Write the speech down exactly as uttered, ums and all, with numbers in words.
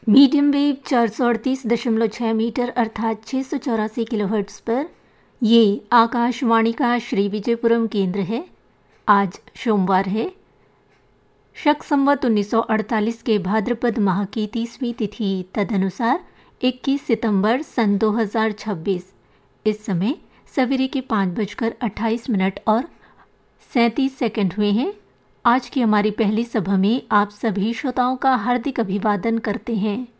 Medium wave चार सौ अड़तीस दशमलव छः मीटर अर्थात छः सौ चौरासी किलोहर्ट्ज़ पर ये आकाशवाणी का श्री विजयपुरम केंद्र है। आज सोमवार है, शक संवत उन्नीस सौ अड़तालीस के भाद्रपद माह की तीसवीं तिथि तदनुसार इक्कीस सितंबर सन दो हज़ार छब्बीस। इस समय सवेरे के पाँच बजकर अट्ठाईस मिनट और सैंतीस सेकंड हुए हैं। आज की हमारी पहली सभा में आप सभी श्रोताओं का हार्दिक अभिवादन करते हैं।